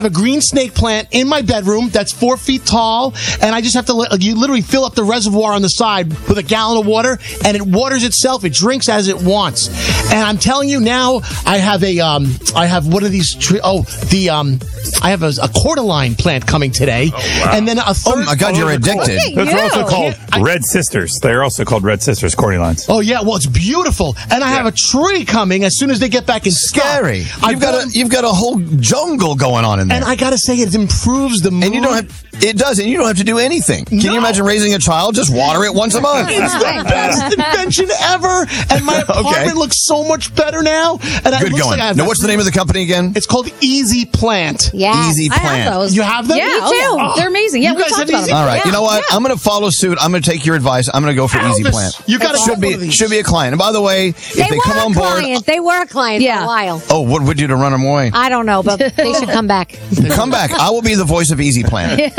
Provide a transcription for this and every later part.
a green snake plant in my bedroom that's 4 feet tall, and I just have to you literally fill up the reservoir on the side with a gallon of water, and it waters itself. It drinks as it wants. And I'm telling you now, I have one of these I have a cordyline plant coming today. Oh, wow. And then a third. Oh my God, you're addicted. Those are also called red sisters. They're also called red sisters, cordyline. Oh yeah, well it's beautiful, and I have a tree coming as soon as they get back in stock. Scary. You've got a whole jungle going on in there. And I gotta say, it improves the mood. And you don't have to do anything. Can you imagine raising a child? Just water it once a month. It's the best invention ever, and my apartment looks so much better now. And Good going. Now, what's the name of the company again? It's called Easy Plant. Yeah, Easy I Plant. have those. You have them? Yeah, Me too. oh, They're amazing. Yeah, You we guys talked have about Easy them. All right. Yeah. You know what? Yeah. I'm going to follow suit. I'm going to take your advice. I'm going to go for Easy Elvis, Plant. you gotta should go for these. be a client. And by the way, if they come on board, They were a client for a while. oh, what would you do to run them away? I don't know, but they should come back. Come back. I will be the voice of Easy Plant.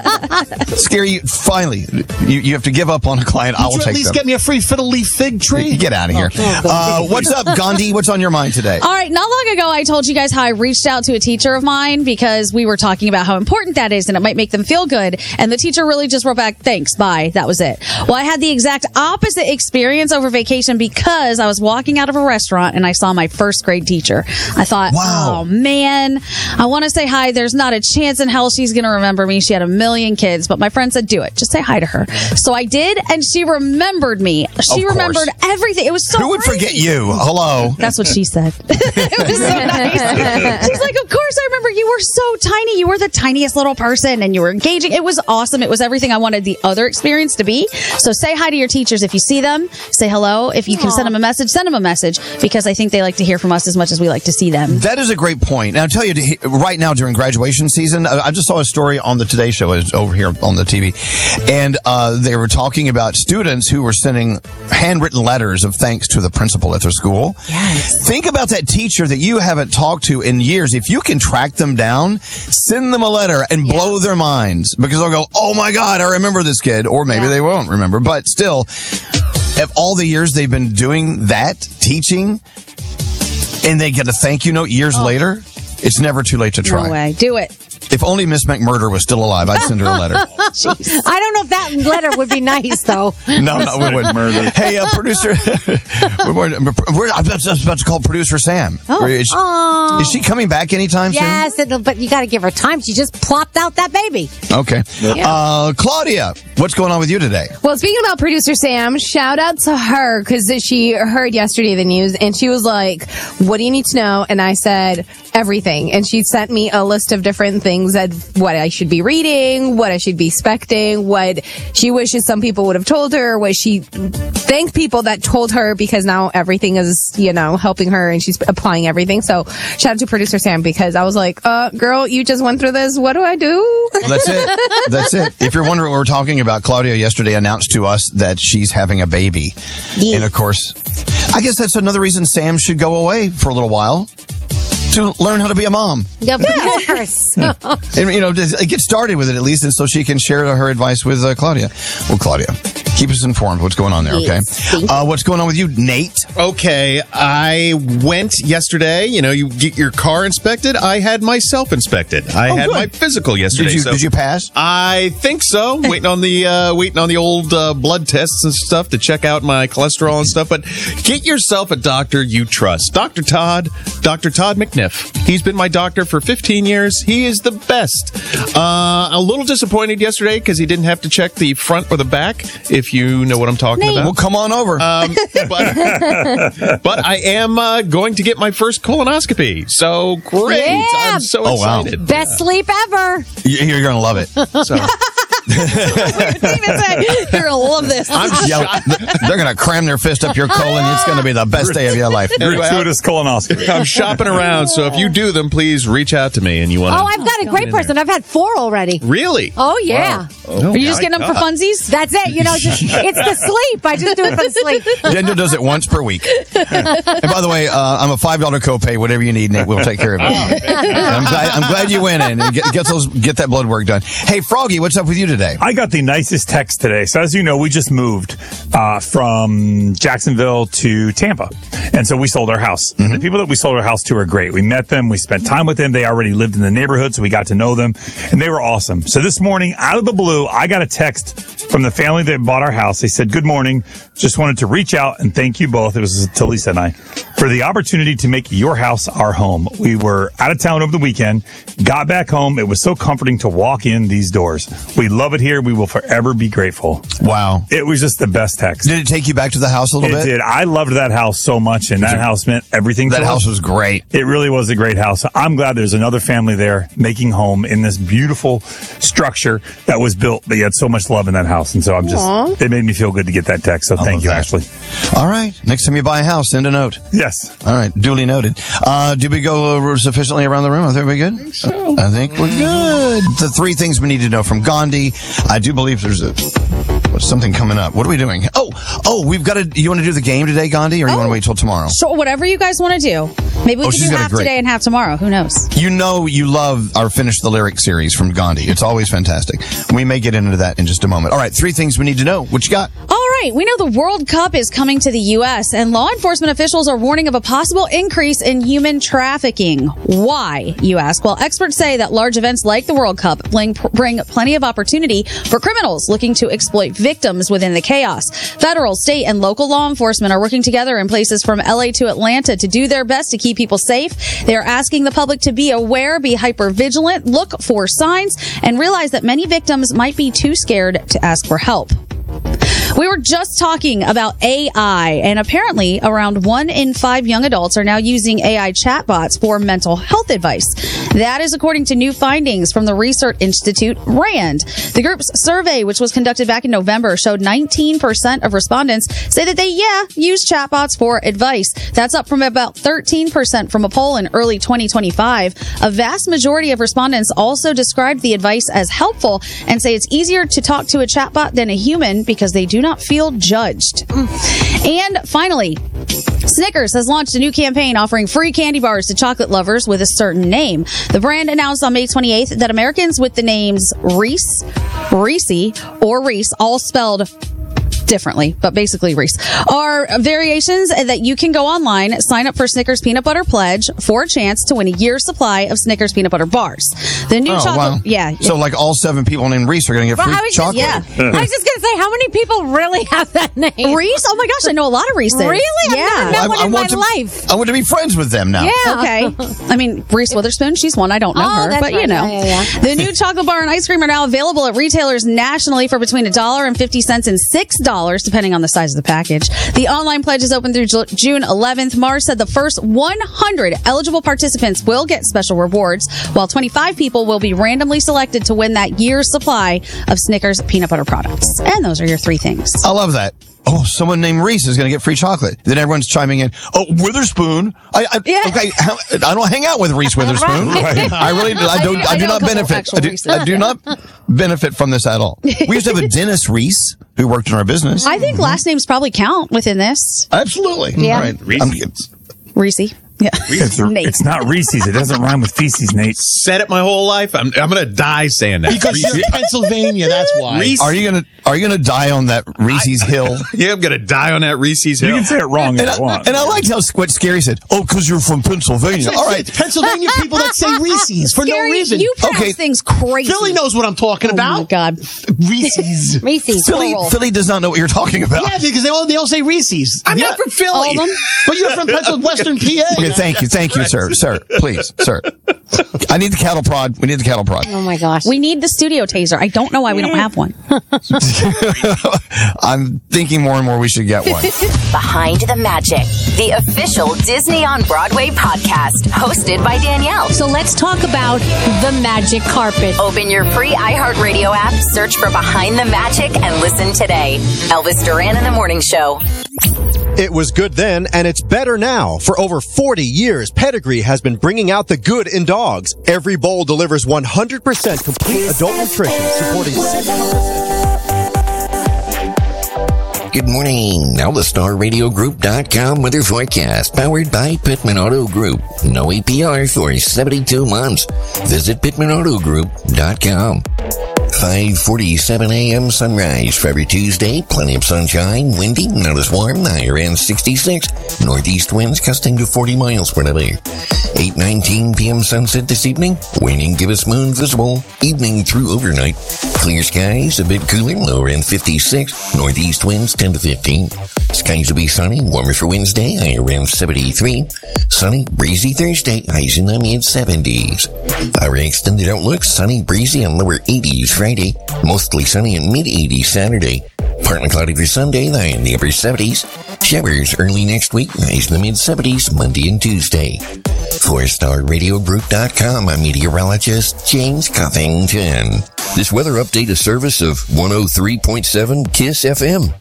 Scary. Finally, you have to give up on a client. I will Would you at take least them. get me a free fiddle leaf fig tree? Get out of here. What's up, Gandhi? What's on your mind today? All right, not long ago, I told you guys how I reached out to a teacher of mine because we were talking about how important that is and it might make them feel good. And the teacher really just wrote back, thanks, bye. That was it. Well, I had the exact opposite experience over vacation because I was walking out of a restaurant and I saw my first grade teacher. I thought, Wow. oh, man, I want to say hi. There's not a chance in hell she's going to remember me. She had a million kids, but my friend said, do it. Just say hi to her. So I did, and she remembered me. She Of course. remembered everything. It was so Who would crazy. forget you? Hello. That's what she said. It was so nice. She's like, of course I remember. You were so tiny. You were the tiniest little person and you were engaging. It was awesome. It was everything I wanted the other experience to be. So say hi to your teachers. If you see them, say hello. If you can send them a message because I think they like to hear from us as much as we like to see them. That is a great point. Now, I'll tell you, right now during graduation season, I just saw a story on the Today Show. It's over here on the TV. And they were talking about students who were sending handwritten letters of thanks to the principal at their school. Yes. Think about that teacher that you haven't talked to in years. If you can track them down, send them a letter and blow their minds because they'll go, oh my God, I remember this kid. Or maybe they won't remember. But still, of all the years they've been doing that, teaching, and they get a thank you note years later, it's never too late to try. No way. Do it. If only Miss McMurder was still alive, I'd send her a letter. I don't know if that letter would be nice, though. No, we wouldn't. Murder. Hey, producer. I'm just about to call producer Sam. Is she coming back anytime Yes, but you got to give her time. She just plopped out that baby. soon? Okay. Claudia, what's going on with you today? Well, speaking about producer Sam, shout out to her because she heard yesterday the news and she was like, what do you need to know? And I said, everything. And she sent me a list of different things that what I should be reading, what I should be expecting, what she wishes some people would have told her, what she thanked people that told her because now everything is, helping her and she's applying everything. So shout out to producer Sam because I was like, girl, you just went through this. What do I do? That's it. That's it. If you're wondering what we're talking about, Claudia yesterday announced to us that she's having a baby. Yeah. And of course, I guess that's another reason Sam should go away for a little while to learn how to be a mom. Yeah, of course. And, get started with it at least, and so she can share her advice with Claudia. Well, Claudia, keep us informed what's going on there, okay? What's going on with you, Nate? Okay, I went yesterday. You get your car inspected. I had myself inspected. I had good. my physical yesterday. Did you pass? I think so. Waiting on the old blood tests and stuff to check out my cholesterol and stuff. But get yourself a doctor you trust. Dr. Todd McNiff. He's been my doctor for 15 years. He is the best. A little disappointed yesterday because he didn't have to check the front or the back, if you know what I'm talking about. Well, come on over. But I am going to get my first colonoscopy. So great. Yeah. I'm so Oh, wow. excited. Best sleep ever. You're going to love it. So, You're going to love this. They're going to cram their fist up your colon. It's going to be the best day of your life. Gratuitous colonoscopy. I'm shopping around, so if you do them, please reach out to me and you want to. Oh, I've got a great person. I've had 4 already. Really? Oh, yeah. Are you just getting them for funsies? That's it. You know, it's the sleep. I just do it for the sleep. Gender does it once per week. And by the way, I'm a $5 copay. Whatever you need, Nate, we'll take care of it. I'm glad you went in and get that blood work done. Hey, Froggy, what's up with you today? I got the nicest text today. So as you know, we just moved from Jacksonville to Tampa. And so we sold our house. And the people that we sold our house to are great. We met them. We spent time with them. They already lived in the neighborhood, so we got to know them. And they were awesome. So this morning, out of the blue, I got a text from the family that bought our house. They said, "Good morning. Just wanted to reach out and thank you both," it was to Lisa and I, "for the opportunity to make your house our home. We were out of town over the weekend, got back home. It was so comforting to walk in these doors. We love it here. We will forever be grateful." Wow. It was just the best text. Did it take you back to the house a little It bit? did. I loved that house so much, and that house meant everything to That us. house was great. It really was a great house. I'm glad there's another family there making home in this beautiful structure that was built. They had so much love in that house. And so it made me feel good to get that text. So thank you, Ashley. All right. Next time you buy a house, send a note. Yes. All right. Duly noted. Did we go sufficiently around the room? I think we're good. I think we're good. The 3 things we need to know from Gandhi. I do believe there's something coming up. What are we doing? Oh, we've got to. You want to do the game today, Gandhi, or you want to wait till tomorrow? So whatever you guys want to do. Maybe we she's can do got a half great- today and half tomorrow. Who knows? You know you love our Finish the Lyric series from Gandhi. It's always fantastic. We may get into that in just a moment. All right, 3 things we need to know. What you got? All right, we know the World Cup is coming to the U.S., and law enforcement officials are warning of a possible increase in human trafficking. Why, you ask? Well, experts say that large events like the World Cup bring plenty of opportunity for criminals looking to exploit victims within the chaos. Federal, state, and local law enforcement are working together in places from L.A. to Atlanta to do their best to keep people safe. They are asking the public to be aware, be hyper vigilant, look for signs, and realize that many victims might be too scared to ask for help. We were just talking about AI, and apparently around 1 in 5 young adults are now using AI chatbots for mental health advice. That is according to new findings from the research institute RAND. The group's survey, which was conducted back in November, showed 19% of respondents say that they, use chatbots for advice. That's up from about 13% from a poll in early 2025. A vast majority of respondents also described the advice as helpful and say it's easier to talk to a chatbot than a human because they do not feel judged. And finally, Snickers has launched a new campaign offering free candy bars to chocolate lovers with a certain name. The brand announced on May 28th that Americans with the names Reese, Reese, or Reese, all spelled differently, but basically Reese, are variations that you can go online, sign up for Snickers Peanut Butter Pledge for a chance to win a year's supply of Snickers Peanut Butter Bars. The new chocolate, So like all 7 people named Reese are going to get free chocolate? I was just going to say, how many people really have that name? Reese? Oh my gosh, I know a lot of Reeses. Really? Yeah. I've never met one in my to, life. I want to be friends with them now. Yeah. Okay. I mean, Reese Witherspoon, she's one. I don't know her, that's but right. you know. Yeah. The new chocolate bar and ice cream are now available at retailers nationally for between $1.50 and $6, depending on the size of the package. The online pledge is open through June 11th. Mars said the first 100 eligible participants will get special rewards, while 25 people will be randomly selected to win that year's supply of Snickers peanut butter products. And those are your 3 things. I love that. Oh, someone named Reese is going to get free chocolate. Then everyone's chiming in. Oh, Witherspoon. I don't hang out with Reese Witherspoon. I really do. I do not benefit. I do not benefit from this at all. We used to have a Dennis Reese who worked in our business. I think last names probably count within this. Absolutely. Yeah. All right. Reese. Yeah. Nate. It's not Reese's. It doesn't rime with feces, Nate. Said it my whole life. I'm going to die saying that. Because you're in Pennsylvania, that's why. Reese. Are you gonna die on that Reese's Hill? Yeah, I'm going to die on that Reese's You Hill. can say it wrong if you want. And I liked what Scary said. Oh, because you're from Pennsylvania. All right. It's Pennsylvania people that say Reese's for no Gary, reason. you pronounce Okay. things crazy. Philly knows what I'm talking about. Oh my God. Reese's. Reese's. Philly does not know what you're talking about. Yeah, because they all say Reese's. I'm not from Philly. All of them? But you're from Pennsylvania, Western PA. Okay, thank you, sir, please, sir. I need the cattle prod. We need the cattle prod. Oh my gosh. We need the studio taser. I don't know why we don't have one. I'm thinking more and more we should get one. Behind the Magic, the official Disney on Broadway podcast, hosted by Danielle. So let's talk about the magic carpet. Open your free iHeartRadio app, search for Behind the Magic, and listen today. Elvis Duran in the Morning Show. It was good then, and it's better now. For over 40 years, Pedigree has been bringing out the good in dogs. Every bowl delivers 100% complete adult nutrition, supporting 60%. Good morning. Now the StarRadioGroup.com weather forecast, powered by Pittman Auto Group. No APR for 72 months. Visit PittmanAutoGroup.com. 5:47 a.m. sunrise for every Tuesday. Plenty of sunshine, windy, not as warm. High around 66. Northeast winds gusting to 40 miles per hour. 8:19 p.m. sunset this evening. Waning gibbous moon visible. Evening through overnight. Clear skies, a bit cooler, low around 56. Northeast winds 10 to 15. Skies will be sunny, warmer for Wednesday, high around 73. Sunny, breezy Thursday, highs in the mid-70s. Our extended outlook, sunny, breezy, and lower 80s Friday. Mostly sunny and mid-80s Saturday. Partly cloudy for Sunday, high in the upper 70s. Showers early next week, highs in the mid-70s Monday and Tuesday. For StarRadioGroup.com, I'm meteorologist James Covington. This weather update is service of 103.7 KISS FM.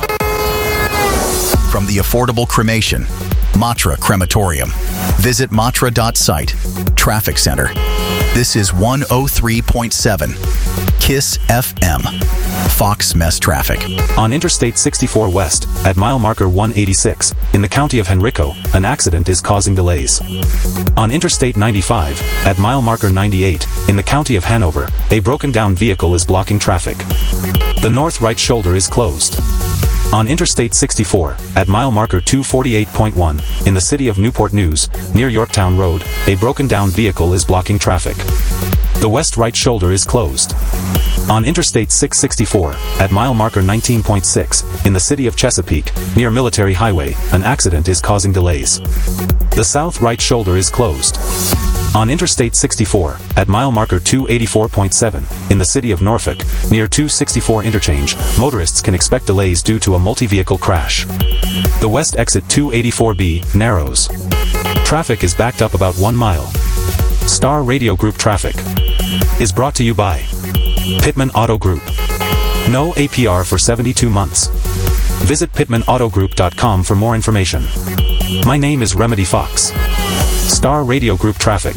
From the affordable cremation, Matra Crematorium. Visit matra.site. Traffic Center. This is 103.7 KISS FM. Fox Mess Traffic. On Interstate 64 West, at mile marker 186, in the county of Henrico, an accident is causing delays. On Interstate 95, at mile marker 98, in the county of Hanover, a broken down vehicle is blocking traffic. The north right shoulder is closed. On Interstate 64, at mile marker 248.1, in the city of Newport News, near Yorktown Road, a broken down vehicle is blocking traffic. The west right shoulder is closed. On Interstate 664, at mile marker 19.6, in the city of Chesapeake, near Military Highway, an accident is causing delays. The south right shoulder is closed. On Interstate 64, at mile marker 284.7, in the city of Norfolk, near 264 interchange, motorists can expect delays due to a multi-vehicle crash. The west exit 284B narrows. Traffic is backed up about 1 mile. Star Radio Group traffic is brought to you by Pittman Auto Group. No APR for 72 months. Visit PittmanAutoGroup.com for more information. My name is Remedy Fox. Star Radio Group traffic.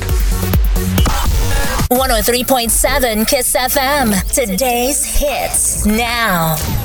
103.7 KISS FM. Today's hits now.